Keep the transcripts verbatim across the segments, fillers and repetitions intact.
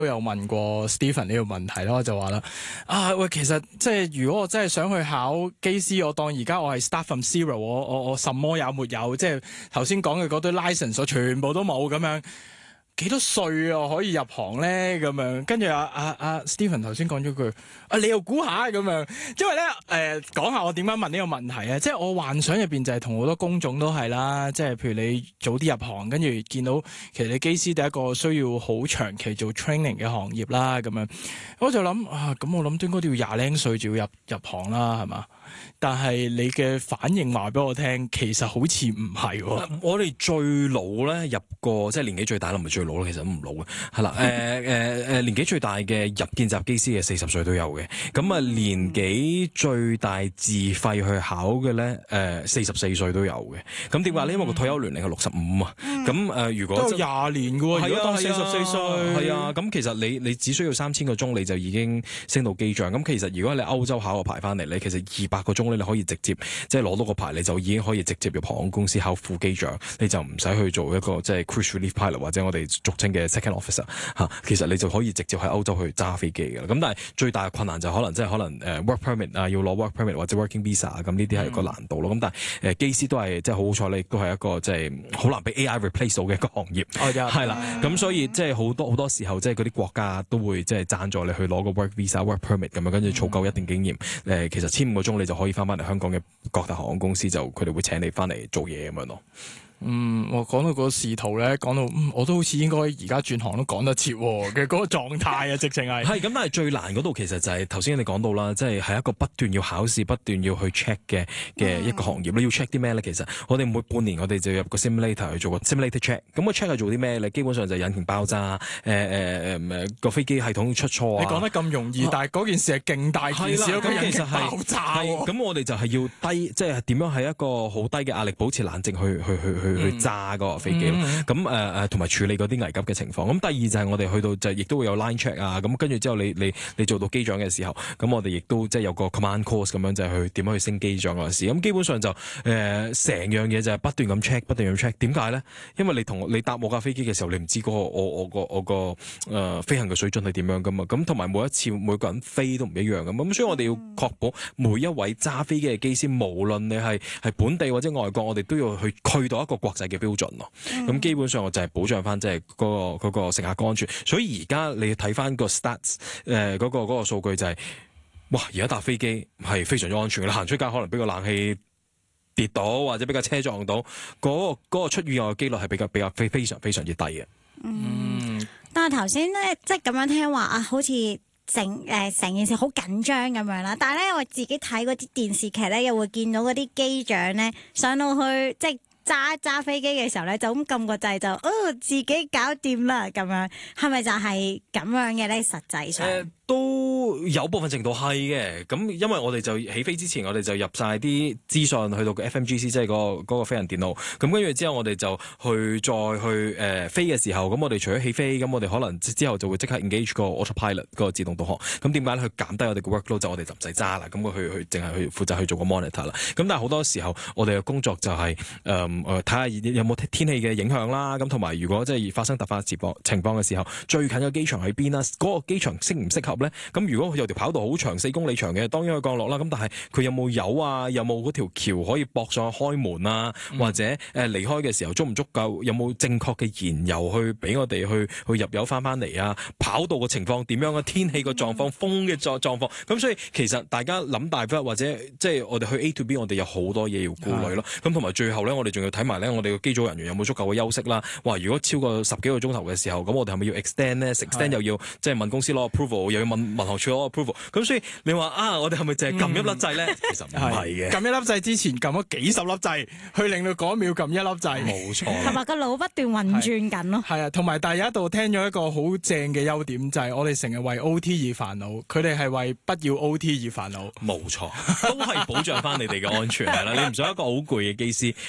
都有問過 Stephen 呢個問題啦，我就話啦，啊喂，其實即係如果我真係想去考機師，我當而家我係 start from zero，我我我什麼也沒有，即係頭先講嘅嗰堆 license 我全部都冇咁樣。幾多歲啊可以入行咧？咁樣跟住阿阿阿 Stephen 頭先講咗句啊，你又估下咁樣，因為咧誒講下我點樣問呢個問題啊？即係我幻想入邊就係同好多工種都係啦，即係譬如你早啲入行，跟住見到其實你機師第一個需要好長期做 training 嘅行業啦，咁樣我就諗啊，咁我諗都應該都要廿零歲就要入入行啦，係嘛？但係你嘅反應話俾我聽，其實好似唔係喎。 我哋最老咧入過，即係年紀最大啦，唔係最老啦，其實都唔老嘅，係啦。誒誒誒，年紀最大嘅入見習機師嘅四十歲都有嘅。咁啊，年紀最大自費去考嘅咧，誒四十四歲都有嘅。咁點解咧？因為個退休年齡係六十五啊。咁誒、呃，如果都有廿年嘅喎，如果當四十四歲， 係啊。咁其實你你只需要三千個鐘，你就已經升到機長。咁其實如果你歐洲考個牌翻嚟咧，其實二百個鐘咧，你可以直接即係攞到個牌，你就已經可以直接入航空公司考副機長，你就唔使去做一個即係 cruise relief pilot 或者我哋俗稱嘅 second officer 嚇。其實你就可以直接喺歐洲去揸飛機嘅啦。咁但係最大嘅困難就可能即係可能誒 work permit 啊，要攞 work permit 或者 working visa 啊，咁呢啲係一個難度咯。咁、嗯、但係誒機師都係即係好好彩咧，亦都係一個即係好難俾 A I replace 到嘅一個行業。係啦、哦，咁、嗯、所以即係好多好多時候即係嗰啲國家都會即係贊助你去攞個 work visa、work permit 咁樣，跟住儲夠一定經驗。誒、嗯，其實千五個鐘你就可以翻返嚟香港嘅各大航空公司，就佢哋會請你翻嚟做嘢咁樣咯。 嗯，我講到嗰個仕途咧，講到、嗯、我都好似應該而家轉行都講得切嘅嗰個狀態啊，直情係。係咁， 但係最難嗰度其實就係頭先你講到啦，即係係一個不斷要考試、不斷要去 check 嘅嘅一個行業。你要 check 啲咩咧？其實我哋每半年我哋就入個 simulator 去做個 simulator check。咁個 check 係做啲咩咧？基本上就係引擎爆炸，誒誒誒個飛機系統出錯啊。 你講得咁容易，啊、但係嗰件事係勁大件事，個引擎爆炸。 咁我哋就係要低，即係點樣喺一個好低嘅壓力，保持冷靜去去去去。去揸嗰個飛機，咁誒誒同埋處理嗰啲危急嘅情況。咁第二就係我哋去到就亦都會有 line check 啊。咁跟住之後你你你做到機長嘅時候，咁我哋亦都即係有個 command course 咁樣就係去點樣去升機長嗰陣時。咁基本上就誒成、呃、樣嘢就係不斷咁 check， 不斷咁 check。點解咧？因為你同你搭我架飛機嘅時候，你唔知嗰、嗰個我我個我個誒、呃、飛行嘅水準係點樣噶嘛。咁同埋每一次每個人飛都唔一樣咁。咁所以我哋要確保每一位揸飛機嘅機師，無論你係係本地或者外國，我哋都要去去到一個國際嘅標準咯，咁、嗯、基本上我就係保障翻即係嗰個嗰個乘客安全。所以而家你睇翻個 stats，誒嗰個嗰個數據就係，哇！而家搭飛機係非常之安全嘅，你行出街可能俾個冷氣跌到，或者俾架車撞到，嗰個嗰個出意外嘅機率係比較比較非非常非常之低嘅。 嗯，但係頭先咧，即係咁樣聽話啊，好似成誒成件事好緊張咁樣啦。但係咧，我自己睇嗰啲電視劇咧，又會見到嗰啲機長咧上到去即係揸揸飛機嘅時候咧，就咁撳個掣就哦自己搞掂啦咁樣，係咪就係咁樣嘅咧？實際上？呃都有部分程度係嘅，咁因為我哋就起飛之前，我哋就入晒啲資訊去到個 F M G C， 即係、嗰個嗰、嗰個飛行電腦。咁跟住之後，我哋就去再去誒、呃、飛嘅時候，咁我哋除咗起飛，咁我哋可能之後就會即刻 engage 個 autopilot 個自動導航。咁點解咧？去減低我哋個 workload，就我哋就唔使揸啦。咁我去去淨係去負責去做個 monitor 啦。咁但係好多時候，我哋嘅工作就係誒誒睇下有冇天氣嘅影響啦。咁同埋如果即係發生突發情況情況嘅時候，最近嘅機場喺邊啦？嗰、嗰個機場適唔適合咧？咁如果佢有條跑道好長，四公里長嘅，當然可以降落啦。咁但係佢有冇油啊？有冇嗰條橋可以駁上去開門啊？嗯、或者誒離開嘅時候足唔足夠？有冇正確嘅燃油去俾我哋去去入油翻翻嚟啊？跑道嘅情況點樣啊？天氣嘅狀況、風嘅狀狀況。咁所以其實大家諗大忽或者即係我哋去 A to B， 我哋有好多嘢要顧慮咯。咁同埋最後咧，我哋仲要睇埋咧，我哋嘅機組人員有冇足夠嘅休息啦？哇！如果超過十幾個鐘頭嘅時候，咁我哋係咪要 extend 咧 ？extend 又要即係問公司攞 approval，又要問民航處攞 approval。咁所以你話啊，我哋係咪淨係撳一粒掣咧？嗯、其實唔係嘅。撳一粒掣之前撳咗幾十粒掣，去令到嗰一秒撳一粒掣。冇錯。 同埋個腦不斷運轉緊咯。 係啊，同埋但係有一度聽咗一個好正嘅優點，就係、是、我哋成日為 O T 而煩惱，佢哋係為不要 O T 而煩惱。 冇錯，都係保障翻你哋嘅安全係啦。你唔想一個好攰嘅機師去帶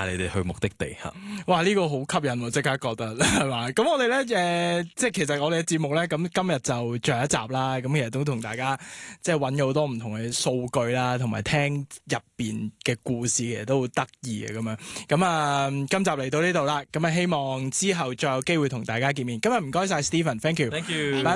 帶你哋去目的地嚇。 哇！呢、這個好吸引喎，即刻覺得係嘛？咁我哋咧誒，即係其實我哋嘅節目咧，咁今日就最後一集啦。咁其實都同大家即係揾咗好多唔同嘅數據啦，同埋聽入邊嘅故事，其實都好得意嘅咁樣。咁啊，今集嚟到呢度啦。咁啊，希望之後再有機會同大家見面。今日唔該晒 Stephen，thank you， Thank you。 拜拜。